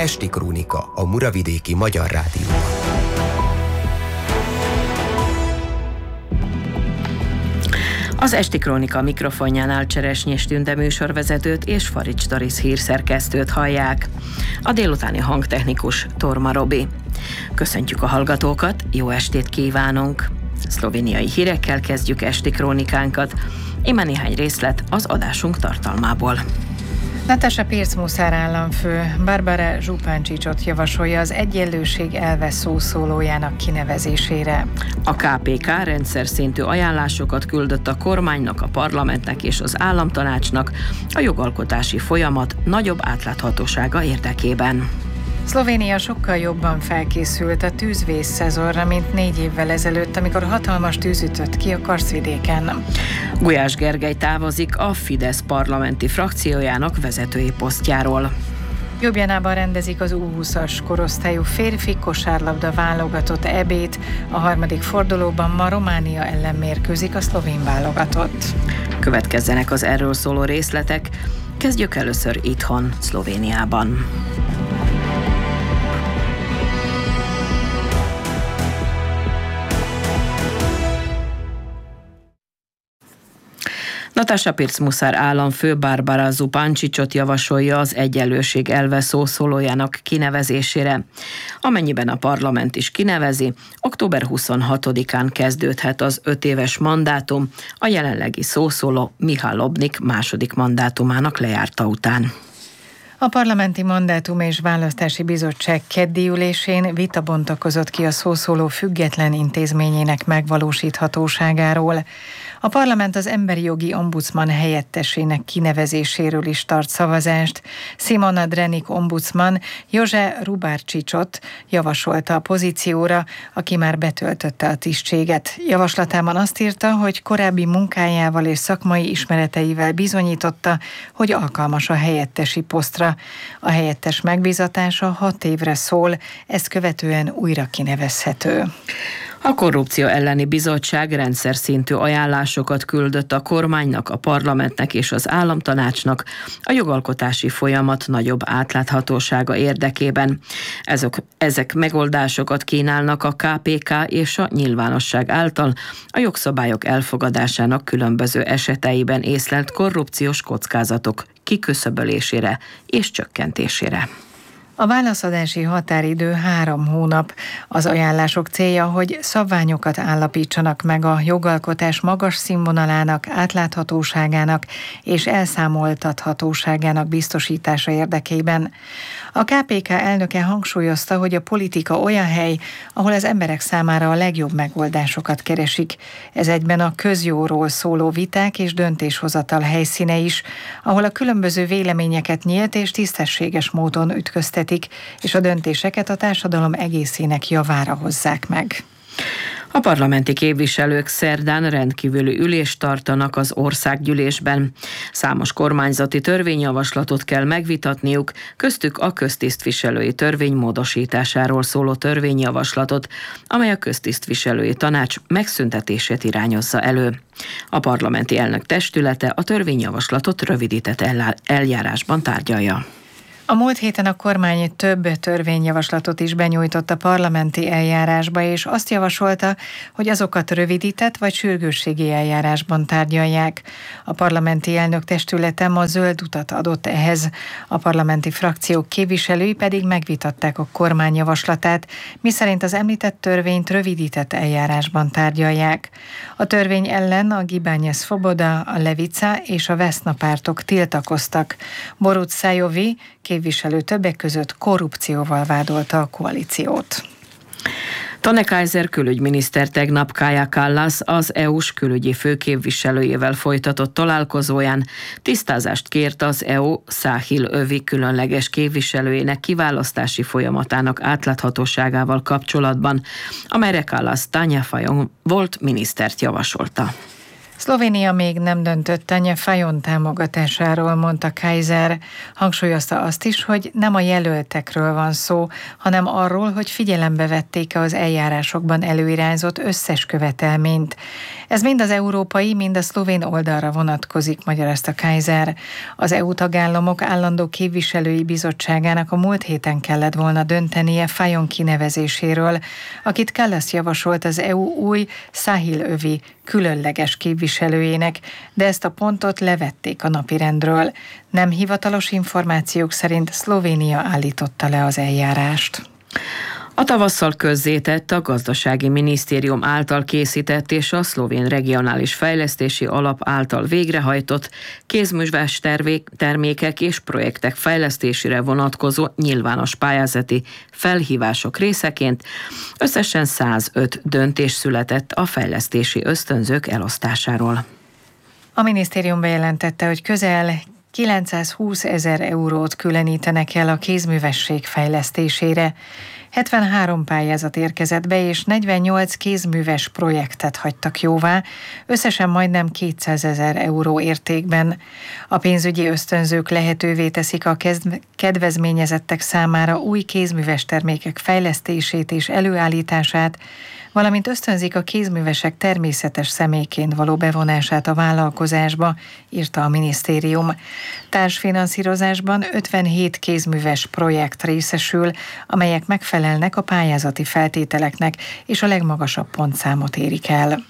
Esti Krónika, a Muravidéki Magyar Rádióban. Az Esti Krónika mikrofonjánál Cseresnyés Tünde műsorvezetőt és Farics Doris hírszerkesztőt hallják. A délutáni hangtechnikus Torma Robi. Köszöntjük a hallgatókat, jó estét kívánunk! Szlovéniai hírekkel kezdjük Esti Krónikánkat. Íme néhány részlet az adásunk tartalmából. Nataša Pirc-Musar államfő Barbara Župančićot javasolja az egyenlőség elve szószólójának kinevezésére. A KPK rendszer szintű ajánlásokat küldött a kormánynak, a parlamentnek és az államtanácsnak a jogalkotási folyamat nagyobb átláthatósága érdekében. Szlovénia sokkal jobban felkészült a tűzvész szezonra, mint 4 évvel ezelőtt, amikor hatalmas tűz ütött ki a Karszvidéken. Gulyás Gergely távozik a Fidesz parlamenti frakciójának vezetői posztjáról. Ljubljanában rendezik az U20-as korosztályú férfi kosárlabda válogatott EB-t. A harmadik fordulóban ma Románia ellen mérkőzik a szlovén válogatott. Következzenek az erről szóló részletek. Kezdjük először itthon, Szlovéniában. Nataša Pirc-Musar államfő Barbara Župančićot javasolja az egyenlőség elve szószólójának kinevezésére. Amennyiben a parlament is kinevezi, október 26-án kezdődhet az 5 éves mandátum a jelenlegi szószóló Mihály Lobnik második mandátumának lejárta után. A Parlamenti Mandátum és Választási Bizottság keddi ülésén vita bontakozott ki a szószóló független intézményének megvalósíthatóságáról. A parlament az emberi jogi ombudsman helyettesének kinevezéséről is tart szavazást. Simona Drenik ombudsman Jože Rubarčićot javasolta a pozícióra, aki már betöltötte a tisztséget. Javaslatában azt írta, hogy korábbi munkájával és szakmai ismereteivel bizonyította, hogy alkalmas a helyettesi posztra. A helyettes megbízatása 6 évre szól, ezt követően újra kinevezhető. A korrupció elleni bizottság rendszer szintű ajánlásokat küldött a kormánynak, a parlamentnek és az államtanácsnak a jogalkotási folyamat nagyobb átláthatósága érdekében. Ezek megoldásokat kínálnak a KPK és a nyilvánosság által a jogszabályok elfogadásának különböző eseteiben észlelt korrupciós kockázatok kiküszöbölésére és csökkentésére. A válaszadási határidő 3 hónap. Az ajánlások célja, hogy szabványokat állapítsanak meg a jogalkotás magas színvonalának, átláthatóságának és elszámoltathatóságának biztosítása érdekében. A KPK elnöke hangsúlyozta, hogy a politika olyan hely, ahol az emberek számára a legjobb megoldásokat keresik. Ez egyben a közjóról szóló viták és döntéshozatal helyszíne is, ahol a különböző véleményeket nyílt és tisztességes módon ütköztetik, és a döntéseket a társadalom egészének javára hozzák meg. A parlamenti képviselők szerdán rendkívüli ülést tartanak az országgyűlésben. Számos kormányzati törvényjavaslatot kell megvitatniuk, köztük a köztisztviselői törvény módosításáról szóló törvényjavaslatot, amely a köztisztviselői tanács megszüntetését irányozza elő. A parlamenti elnök testülete a törvényjavaslatot rövidített eljárásban tárgyalja. A múlt héten a kormány több törvényjavaslatot is benyújtott a parlamenti eljárásba, és azt javasolta, hogy azokat rövidített vagy sürgősségi eljárásban tárgyalják. A parlamenti elnök testülete ma zöld utat adott ehhez. A parlamenti frakciók képviselői pedig megvitatták a kormány javaslatát, miszerint az említett törvényt rövidített eljárásban tárgyalják. A törvény ellen a Gibanje Svoboda, a Levica és a Vesna pártok tiltakoztak. Borut Szájovi képviselő többek között korrupcióval vádolta a koalíciót. Tone Kaiser külügyminiszter tegnap Kaja Kallas az EU-s külügyi főképviselőjével folytatott találkozóján tisztázást kért az EU Száhil övi különleges képviselőjének kiválasztási folyamatának átláthatóságával kapcsolatban, amelyre Kallas Tanja Fajon volt minisztert javasolta. Szlovénia még nem döntött Tanja Fajon támogatásáról, mondta Kaiser. Hangsúlyozta azt is, hogy nem a jelöltekről van szó, hanem arról, hogy figyelembe vették az eljárásokban előirányzott összes követelményt. Ez mind az európai, mind a szlovén oldalra vonatkozik, magyarázta Kaiser. Az EU tagállamok állandó képviselői bizottságának a múlt héten kellett volna döntenie Fajon kinevezéséről, akit Kallas javasolt az EU új Sahil-övi különleges képviselőjének, de ezt a pontot levették a napirendről. Nem hivatalos információk szerint Szlovénia állította le az eljárást. A tavasszal közzétett, a Gazdasági Minisztérium által készített és a Szlovén Regionális Fejlesztési Alap által végrehajtott kézműves termékek és projektek fejlesztésére vonatkozó nyilvános pályázati felhívások részeként összesen 105 döntés született a fejlesztési ösztönzők elosztásáról. A minisztérium bejelentette, hogy közel 920 000 eurót különítenek el a kézművesség fejlesztésére. 73 pályázat érkezett be, és 48 kézműves projektet hagytak jóvá, összesen majdnem 200 000 euró értékben. A pénzügyi ösztönzők lehetővé teszik a kedvezményezettek számára új kézműves termékek fejlesztését és előállítását, valamint ösztönzik a kézművesek természetes személyként való bevonását a vállalkozásba, írta a minisztérium. Társfinanszírozásban 57 kézműves projekt részesül, amelyek megfelelnek a pályázati feltételeknek, és a legmagasabb pontszámot érik el.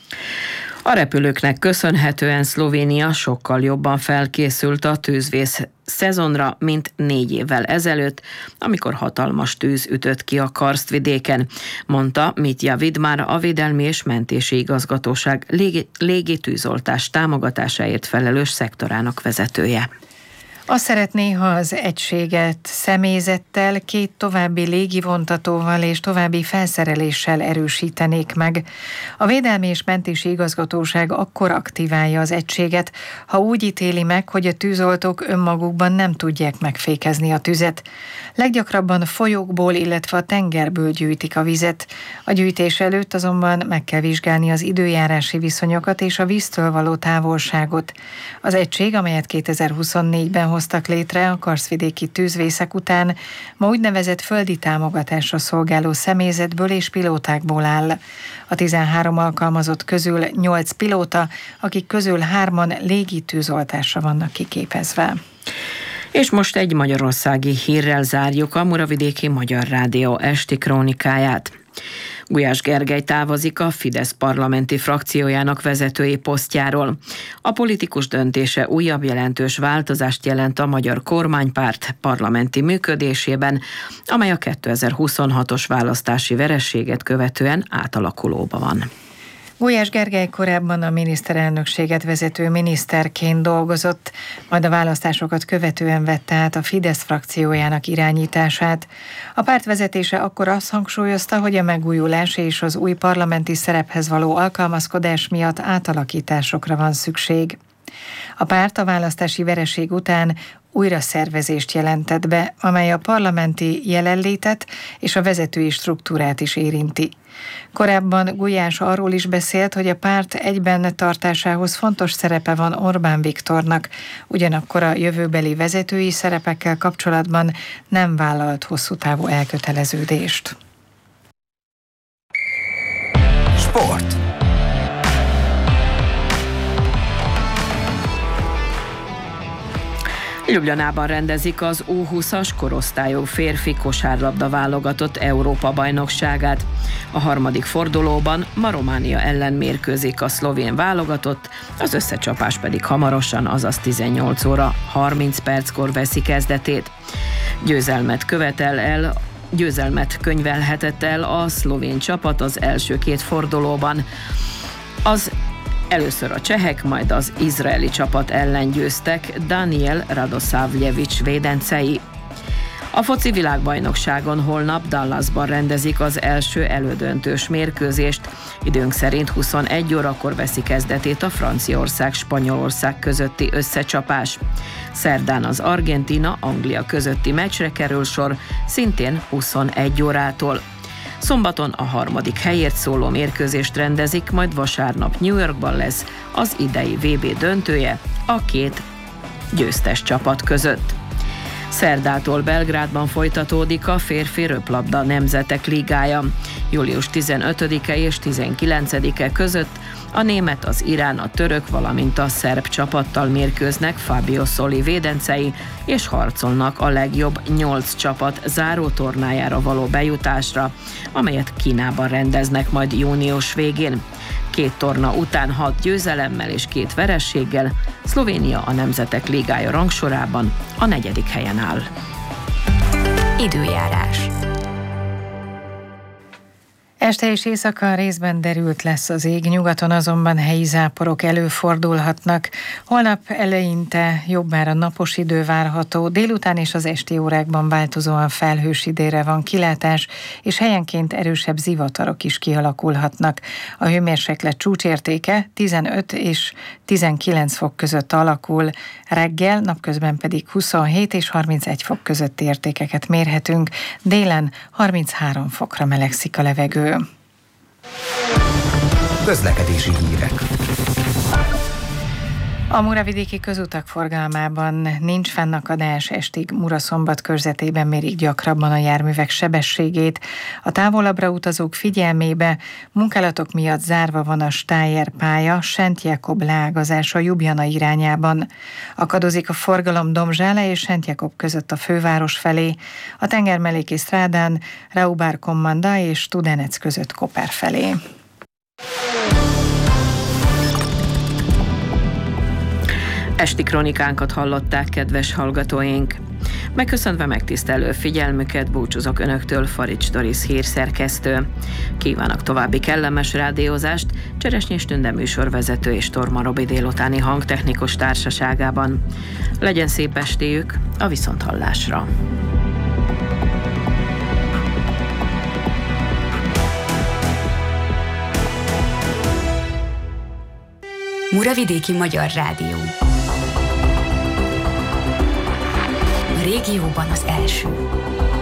A repülőknek köszönhetően Szlovénia sokkal jobban felkészült a tűzvész szezonra, mint 4 évvel ezelőtt, amikor hatalmas tűz ütött ki a karsztvidéken, mondta Mitja Vidmar, a Védelmi és Mentési Igazgatóság légitűzoltás támogatásáért felelős szektorának vezetője. Azt szeretné, ha az egységet személyzettel, 2 további légivontatóval és további felszereléssel erősítenék meg. A Védelmi és Mentési Igazgatóság akkor aktiválja az egységet, ha úgy ítéli meg, hogy a tűzoltók önmagukban nem tudják megfékezni a tüzet. Leggyakrabban folyókból, illetve a tengerből gyűjtik a vizet. A gyűjtés előtt azonban meg kell vizsgálni az időjárási viszonyokat és a víztől való távolságot. Az egység, amelyet 2024-ben hoztak létre a karsztvidéki tűzvészek után, ma úgynevezett földi támogatásra szolgáló személyzetből és pilótákból áll. A 13 alkalmazott közül 8 pilóta, akik közül 3-an légitűzoltásra vannak kiképezve. És most egy magyarországi hírrel zárjuk a Muravidéki Magyar Rádió esti krónikáját. Gulyás Gergely távozik a Fidesz parlamenti frakciójának vezetői posztjáról. A politikus döntése újabb jelentős változást jelent a magyar kormánypárt parlamenti működésében, amely a 2026-os választási vereséget követően átalakulóban van. Gulyás Gergely korábban a miniszterelnökséget vezető miniszterként dolgozott, majd a választásokat követően vette át a Fidesz frakciójának irányítását. A párt vezetése akkor azt hangsúlyozta, hogy a megújulás és az új parlamenti szerephez való alkalmazkodás miatt átalakításokra van szükség. A párt a választási vereség után újraszervezést jelentett be, amely a parlamenti jelenlétet és a vezetői struktúrát is érinti. Korábban Gulyás arról is beszélt, hogy a párt egyben tartásához fontos szerepe van Orbán Viktornak, ugyanakkor a jövőbeli vezetői szerepekkel kapcsolatban nem vállalt hosszú távú elköteleződést. Sport. Ljubljanában rendezik az U20-as korosztályú férfi kosárlabda válogatott Európa-bajnokságát. A harmadik fordulóban ma Románia ellen mérkőzik a szlovén válogatott, az összecsapás pedig hamarosan, azaz 18 óra 30 perckor veszi kezdetét. Győzelmet könyvelhetett el a szlovén csapat az első 2 fordulóban. Először a csehek, majd az izraeli csapat ellen győztek Daniel Radosavljevic védencei. A foci világbajnokságon holnap Dallasban rendezik az első elődöntős mérkőzést. Időnk szerint 21 órakor veszi kezdetét a Franciaország-Spanyolország közötti összecsapás. Szerdán az Argentína-Anglia közötti meccsre kerül sor, szintén 21 órától. Szombaton a 3. helyért szóló mérkőzést rendezik, majd vasárnap New Yorkban lesz az idei VB döntője a két győztes csapat között. Szerdától Belgrádban folytatódik a férfi röplabda nemzetek ligája. Július 15-e és 19-e között a német, az irán, a török, valamint a szerb csapattal mérkőznek Fabio Soli védencei, és harcolnak a legjobb 8 csapat záró tornájára való bejutásra, amelyet Kínában rendeznek majd június végén. 2 torna után 6 győzelemmel és 2 vereséggel Szlovénia a Nemzetek Ligája rangsorában a 4. helyen áll. Időjárás. Este és éjszaka részben derült lesz az ég, nyugaton azonban helyi záporok előfordulhatnak. Holnap eleinte jobbára napos idő várható, délután és az esti órákban változóan felhős időre van kilátás, és helyenként erősebb zivatarok is kialakulhatnak. A hőmérséklet csúcsértéke 15 és 19 fok között alakul, reggel, napközben pedig 27 és 31 fok közötti értékeket mérhetünk, délen 33 fokra melegszik a levegő. Közlekedési hírek. A muravidéki közutak forgalmában nincs fennakadás, estig Muraszombat körzetében mérik gyakrabban a járművek sebességét. A távolabbra utazók figyelmébe munkálatok miatt zárva van a Stájer pálya, Szent Jákob leágazása Ljubljana irányában. Akadozik a forgalom Domzsála és Szent Jákob között a főváros felé, a tengermelléki strádán Raubár-Kommanda és Studenec között Koper felé. Esti kronikánkat hallották, kedves hallgatóink. Megköszönve megtisztelő figyelmüket búcsúzok önöktől, Farics Doris hírszerkesztő. Kívánok további kellemes rádiózást Cseresnyés Tünde műsorvezető és Torma Robi délutáni hangtechnikus társaságában. Legyen szép estéjük, a viszonthallásra! Muravidéki Magyar Rádió. A régióban az első.